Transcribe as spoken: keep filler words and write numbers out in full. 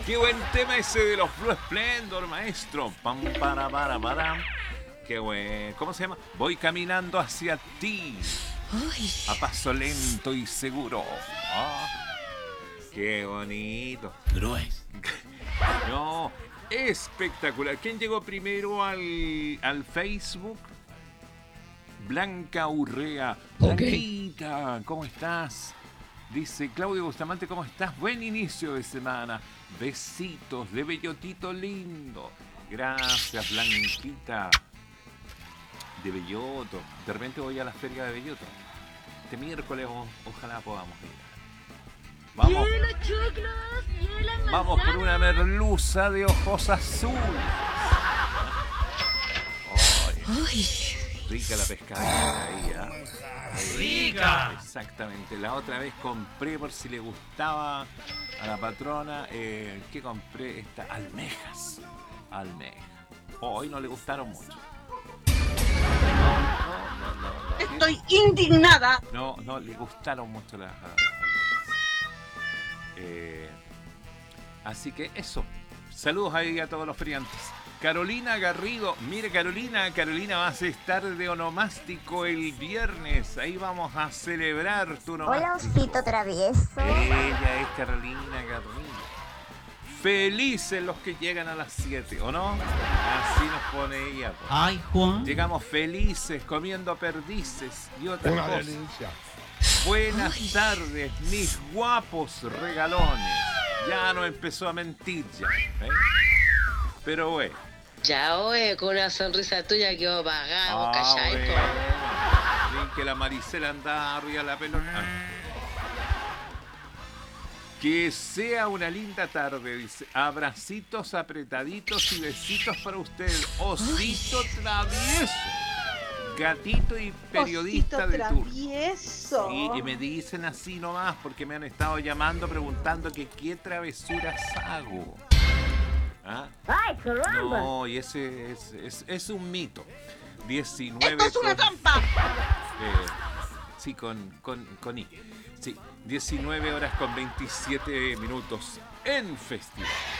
Qué buen tema ese de los Blue Splendor, maestro. Pam, para, para, para. Qué bueno. ¿Cómo se llama? Voy caminando hacia ti. Uy. A paso lento y seguro. Oh, qué bonito. Grues. No, espectacular. ¿Quién llegó primero al, al Facebook? Blanca Urrea. Ok. Blanquita, ¿cómo estás? Dice Claudio Bustamante, ¿cómo estás? Buen inicio de semana. Besitos de bellotito lindo. Gracias, Blanquita. De belloto. De repente voy a la feria de belloto. Este miércoles o, ojalá podamos ir. Vamos, vamos por una merluza de ojos azules. Oh, Uy. rica la pescadilla ahí, ¿eh? ¡Rica! Exactamente. La otra vez compré por si le gustaba a la patrona. Eh, ¿Qué compré? Esta almejas. Almejas. Hoy no le gustaron mucho. No, no, no, no. Estoy indignada. No, no, le gustaron mucho las almejas. Eh, así que eso. Saludos ahí a todos los feriantes. Carolina Garrido, mire Carolina, Carolina vas a estar de onomástico el viernes, ahí vamos a celebrar tu onomástico. Hola, osito travieso. Ella es Carolina Garrido. Felices los que llegan a las siete, ¿o no? Así nos pone ella. Pues. Ay, Juan. Llegamos felices, comiendo perdices y otras Una cosas. delicia. Buenas Ay. tardes, mis guapos regalones. Ya no empezó a mentir ya. ¿eh? Pero bueno. Ya, oye, con una sonrisa tuya quedó pagado, Ah, ¿cachai? bueno. po? Bien que la Maricela andaba arriba de la pelota. Ah. Que sea una linda tarde, dice. Abracitos apretaditos y besitos para usted. Osito travieso. Gatito y periodista Osito de turno. travieso. Sí, y me dicen así nomás porque me han estado llamando preguntando que qué travesuras hago. ¿Ah? ¡Ay, caramba! No, y ese es, es, es un mito. diecinueve ¡Esto es una con- trampa! eh, sí, con, con, con I. Sí, diecinueve horas con veintisiete minutos en festival.